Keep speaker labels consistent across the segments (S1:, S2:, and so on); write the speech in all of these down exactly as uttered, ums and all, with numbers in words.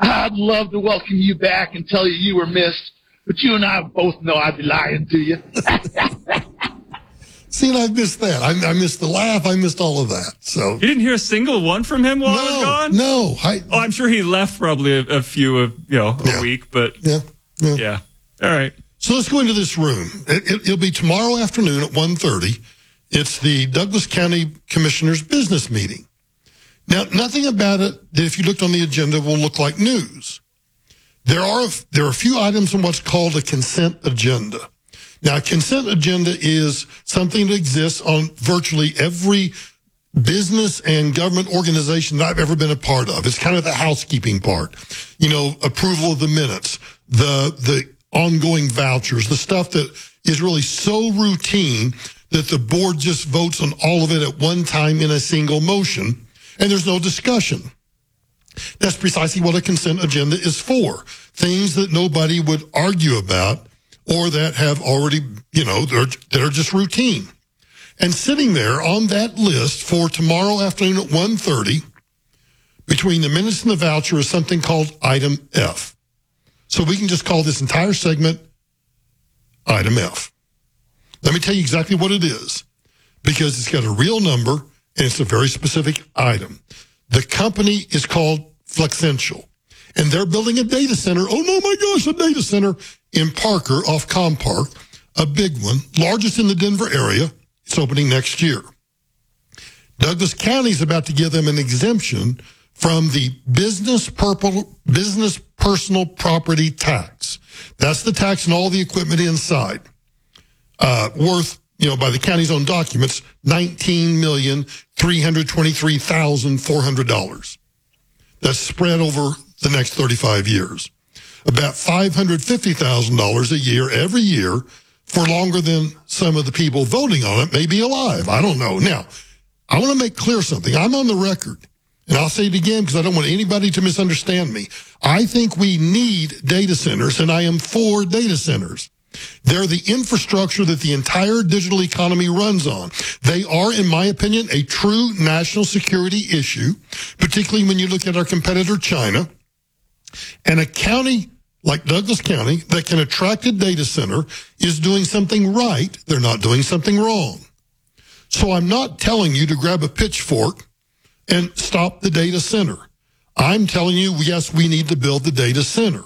S1: I'd love to welcome you back and tell you you were missed, but you and I both know I'd be lying to you.
S2: See, and I missed that. I, I missed the laugh. I missed all of that. So
S3: you didn't hear a single one from him while
S2: no,
S3: I was gone?
S2: No. I,
S3: oh, I'm sure he left probably a, a few, of, you know, a
S2: yeah.
S3: week, but
S2: yeah, yeah.
S3: yeah. All right.
S2: So let's go into this room. It, it, it'll be tomorrow afternoon at one thirty. It's the Douglas County Commissioners Business Meeting. Now, nothing about it that if you looked on the agenda will look like news. There are, there are a few items on what's called a consent agenda. Now, a consent agenda is something that exists on virtually every business and government organization that I've ever been a part of. It's kind of the housekeeping part. You know, approval of the minutes, the the ongoing vouchers, the stuff that is really so routine that the board just votes on all of it at one time in a single motion, and there's no discussion. That's precisely what a consent agenda is for. Things that nobody would argue about or that have already, you know, that are just routine. And sitting there on that list for tomorrow afternoon at one thirty, between the minutes and the voucher, is something called Item F. So we can just call this entire segment Item F. Let me tell you exactly what it is, because it's got a real number and it's a very specific item. The company is called Flexential, and they're building a data center. Oh, no, my gosh, a data center in Parker off Compark, a big one, largest in the Denver area. It's opening next year. Douglas County is about to give them an exemption from the business purple, business personal property tax. That's the tax on all the equipment inside, uh, worth, you know, by the county's own documents, nineteen million three hundred twenty-three thousand four hundred dollars. That's spread over the next thirty-five years. About five hundred fifty thousand dollars a year every year for longer than some of the people voting on it may be alive. I don't know. Now, I want to make clear something. I'm on the record, and I'll say it again because I don't want anybody to misunderstand me. I think we need data centers, and I am for data centers. They're the infrastructure that the entire digital economy runs on. They are, in my opinion, a true national security issue, particularly when you look at our competitor, China. And a county like Douglas County that can attract a data center is doing something right. They're not doing something wrong. So I'm not telling you to grab a pitchfork and stop the data center. I'm telling you, yes, we need to build the data center.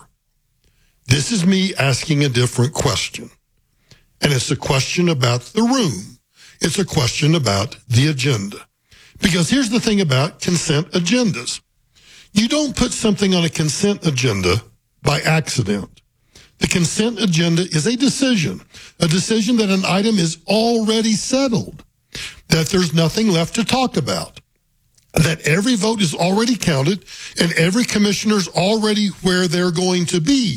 S2: This is me asking a different question. And it's a question about the room. It's a question about the agenda. Because here's the thing about consent agendas. You don't put something on a consent agenda by accident. The consent agenda is a decision, a decision that an item is already settled, that there's nothing left to talk about, that every vote is already counted and every commissioner's already where they're going to be.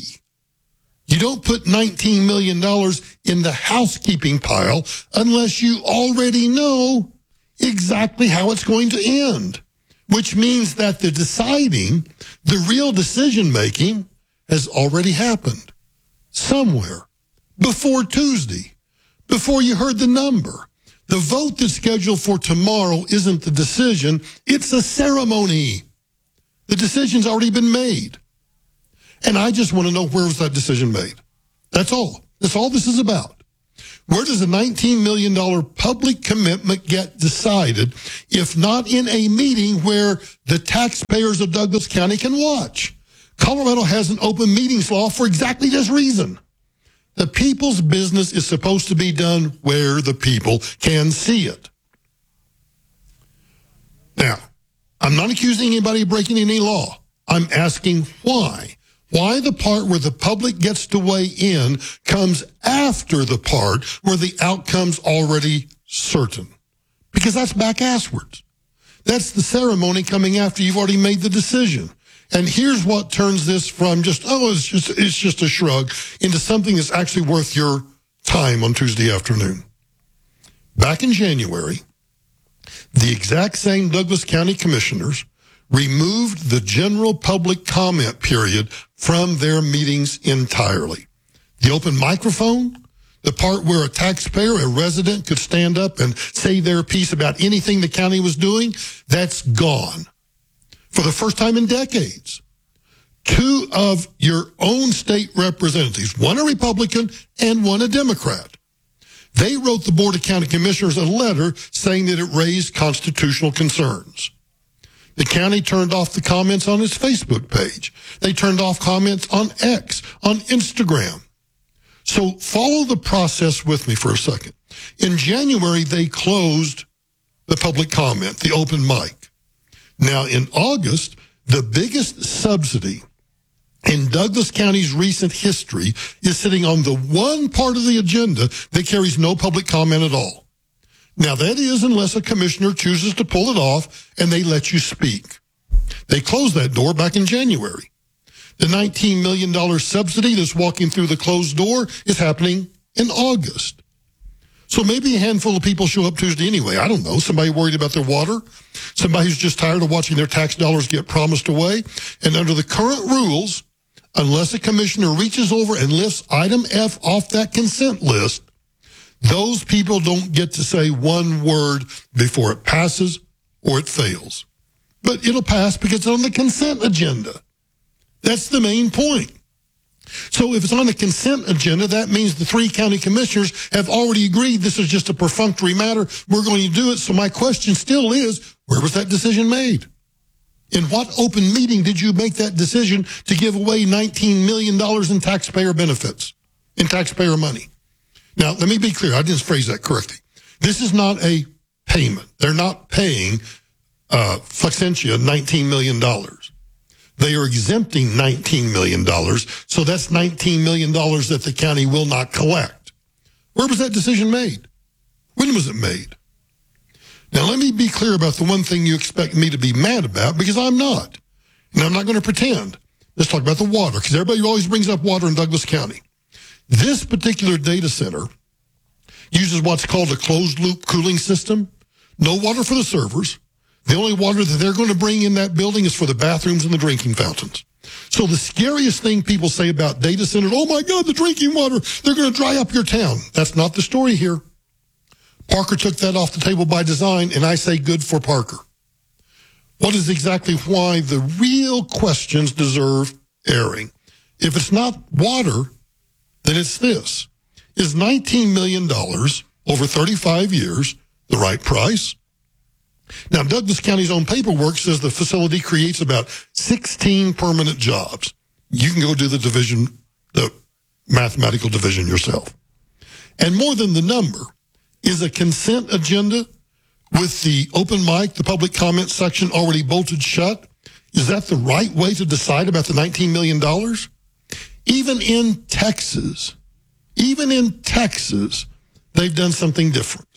S2: You don't put nineteen million dollars in the housekeeping pile unless you already know exactly how it's going to end, which means that the deciding, the real decision-making has already happened somewhere before Tuesday, before you heard the number. The vote that's scheduled for tomorrow isn't the decision, it's a ceremony. The decision's already been made. And I just want to know, where was that decision made? That's all. That's all this is about. Where does a nineteen million dollars public commitment get decided, if not in a meeting where the taxpayers of Douglas County can watch? Colorado has an open meetings law for exactly this reason. The people's business is supposed to be done where the people can see it. Now, I'm not accusing anybody of breaking any law. I'm asking why. Why the part where the public gets to weigh in comes after the part where the outcome's already certain. Because that's back-asswards. That's the ceremony coming after you've already made the decision. And here's what turns this from just, oh, it's just, it's just a shrug, into something that's actually worth your time on Tuesday afternoon. Back in January, the exact same Douglas County commissioners removed the general public comment period from their meetings entirely. The open microphone, the part where a taxpayer, a resident, could stand up and say their piece about anything the county was doing, that's gone. For the first time in decades. two of your own state representatives, one a Republican and one a Democrat. They wrote the Board of County Commissioners a letter saying that it raised constitutional concerns. The county turned off the comments on its Facebook page. They turned off comments on X, on Instagram. So follow the process with me for a second. In January, they closed the public comment, the open mic. Now, in August, the biggest subsidy in Douglas County's recent history is sitting on the one part of the agenda that carries no public comment at all. Now, that is unless a commissioner chooses to pull it off and they let you speak. They closed that door back in January. The nineteen million dollars subsidy that's walking through the closed door is happening in August. So maybe a handful of people show up Tuesday anyway. I don't know. Somebody worried about their water. Somebody who's just tired of watching their tax dollars get promised away. And under the current rules, unless a commissioner reaches over and lifts item F off that consent list, those people don't get to say one word before it passes or it fails. But it'll pass because it's on the consent agenda. That's the main point. So if it's on the consent agenda, that means the three county commissioners have already agreed this is just a perfunctory matter. We're going to do it. So my question still is, where was that decision made? In what open meeting did you make that decision to give away nineteen million dollars in taxpayer benefits, in taxpayer money? Now, let me be clear. I didn't phrase that correctly. This is not a payment. They're not paying uh, Flexentia nineteen million dollars. They are exempting nineteen million dollars, so that's nineteen million dollars that the county will not collect. Where was that decision made? When was it made? Now, let me be clear about the one thing you expect me to be mad about, because I'm not. And I'm not going to pretend. Let's talk about the water, because everybody always brings up water in Douglas County. This particular data center uses what's called a closed-loop cooling system. No water for the servers. The only water that they're going to bring in that building is for the bathrooms and the drinking fountains. So the scariest thing people say about data centers, oh my God, the drinking water, they're going to dry up your town. That's not the story here. Parker took that off the table by design, and I say good for Parker. What is exactly why the real questions deserve airing? If it's not water, then it's this. Is nineteen million dollars over thirty-five years the right price? Now, Douglas County's own paperwork says the facility creates about sixteen permanent jobs. You can go do the division, the mathematical division yourself. And more than the number, is a consent agenda with the open mic, the public comment section already bolted shut? Is that the right way to decide about the nineteen million dollars? Even in Texas, even in Texas, they've done something different.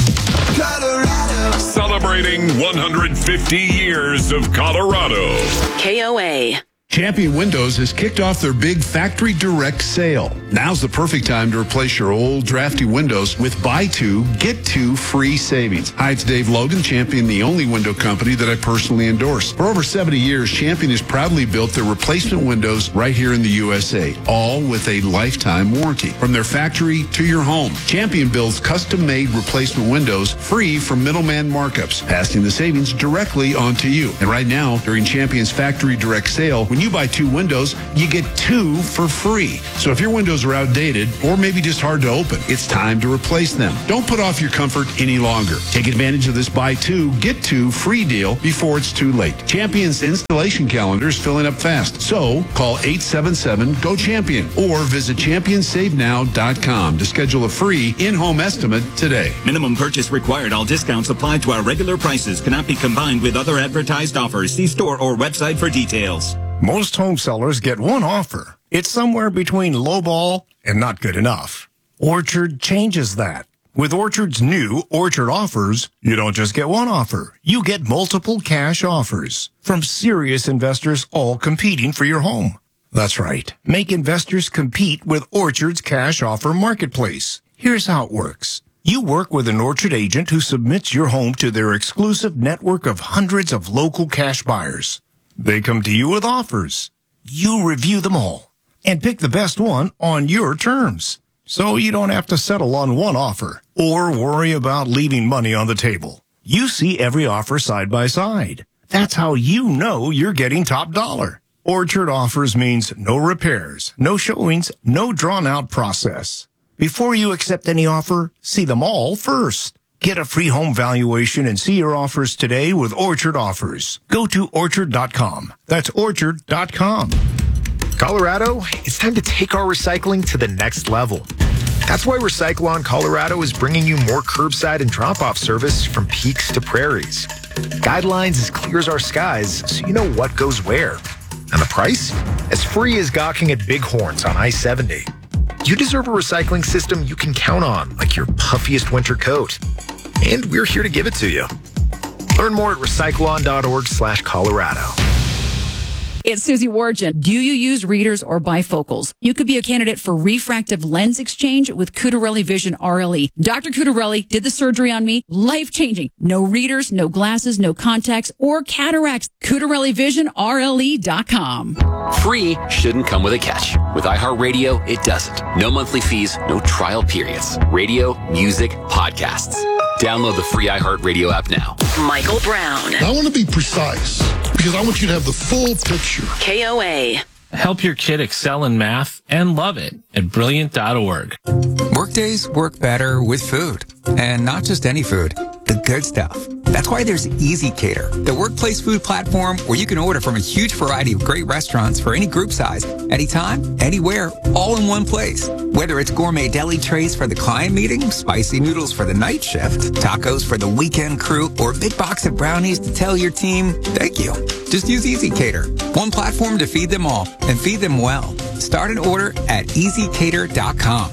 S4: Colorado. Celebrating one hundred fifty years of Colorado.
S5: K O A.
S6: Champion Windows has kicked off their big Factory Direct sale. Now's the perfect time to replace your old drafty windows with buy two, get two free savings. Hi, it's Dave Logan, Champion, the only window company that I personally endorse. For over seventy years, Champion has proudly built their replacement windows right here in the U S A, all with a lifetime warranty. From their factory to your home, Champion builds custom-made replacement windows free from middleman markups, passing the savings directly onto you. And right now, during Champion's Factory Direct sale, when you buy two windows, you get two for free. So if your windows are outdated or maybe just hard to open, it's time to replace them. Don't put off your comfort any longer. Take advantage of this buy two, get two free deal before it's too late. Champion's installation calendar is filling up fast. So call eight seven seven, G O Champion or visit champion save now dot com to schedule a free in-home estimate today.
S7: Minimum purchase required. All discounts applied to our regular prices. Cannot be combined with other advertised offers. See store or website for details.
S8: Most home sellers get one offer. It's somewhere between lowball and not good enough. Orchard changes that. With Orchard's new Orchard offers, you don't just get one offer. You get multiple cash offers from serious investors all competing for your home. That's right. Make investors compete with Orchard's cash offer marketplace. Here's how it works. You work with an Orchard agent who submits your home to their exclusive network of hundreds of local cash buyers. They come to you with offers. You review them all and pick the best one on your terms. So you don't have to settle on one offer or worry about leaving money on the table. You see every offer side by side. That's how you know you're getting top dollar. Orchard Offers means no repairs, no showings, no drawn-out process. Before you accept any offer, see them all first. Get a free home valuation and see your offers today with Orchard Offers. Go to orchard dot com. That's orchard dot com.
S5: Colorado, it's time to take our recycling to the next level. That's why Recycle-On Colorado is bringing you more curbside and drop-off service from peaks to prairies. Guidelines as clear as our skies, so you know what goes where. And the price? As free as gawking at Bighorns on I seventy. You deserve a recycling system you can count on, like your puffiest winter coat. And we're here to give it to you. Learn more at recycleon.org slash Colorado.
S9: It's Susie Wargin. Do you use readers or bifocals? You could be a candidate for refractive lens exchange with Cutarelli Vision R L E. Doctor Cutarelli did the surgery on me. Life-changing. No readers, no glasses, no contacts, or cataracts. Cutarelli Vision R L E dot com.
S10: Free shouldn't come with a catch. With iHeartRadio, it doesn't. No monthly fees, no trial periods. Radio, music, podcasts. Download the free iHeartRadio app now.
S11: Michael Brown.
S2: I want to be precise because I want you to have the full picture.
S11: K O A.
S12: Help your kid excel in math and love it at brilliant dot org.
S13: Workdays work better with food. And not just any food, the good stuff. That's why there's EasyCater, the workplace food platform where you can order from a huge variety of great restaurants for any group size, anytime, anywhere, all in one place. Whether it's gourmet deli trays for the client meeting, spicy noodles for the night shift, tacos for the weekend crew, or a big box of brownies to tell your team, thank you. Just use EasyCater, one platform to feed them all and feed them well. Start an order at easy cater dot com.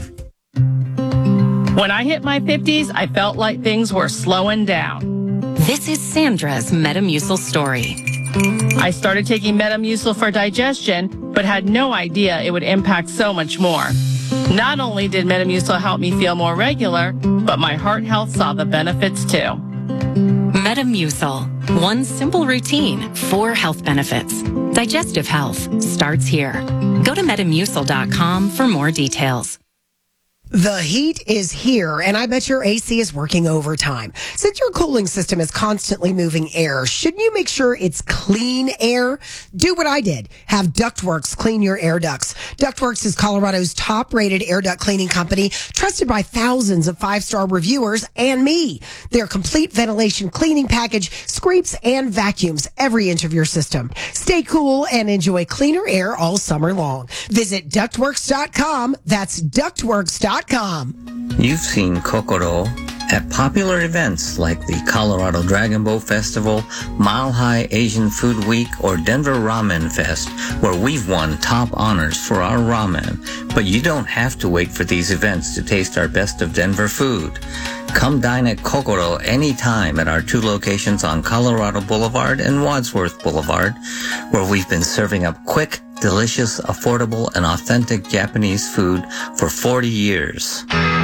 S14: When I hit my fifties, I felt like things were slowing down.
S11: This is Sandra's Metamucil story.
S14: I started taking Metamucil for digestion, but had no idea it would impact so much more. Not only did Metamucil help me feel more regular, but my heart health saw the benefits too.
S11: Metamucil. One simple routine, four health benefits. Digestive health starts here. Go to metamucil dot com for more details.
S15: The heat is here, and I bet your A C is working overtime. Since your cooling system is constantly moving air, shouldn't you make sure it's clean air? Do what I did. Have Ductworks clean your air ducts. Ductworks is Colorado's top-rated air duct cleaning company, trusted by thousands of five-star reviewers and me. Their complete ventilation cleaning package scrapes and vacuums every inch of your system. Stay cool and enjoy cleaner air all summer long. Visit ductworks dot com. That's ductworks dot com.
S16: You've seen Kokoro at popular events like the Colorado Dragon Boat Festival, Mile High Asian Food Week, or Denver Ramen Fest, where we've won top honors for our ramen. But you don't have to wait for these events to taste our best of Denver food. Come dine at Kokoro anytime at our two locations on Colorado Boulevard and Wadsworth Boulevard, where we've been serving up quick, delicious, affordable, and authentic Japanese food for forty years.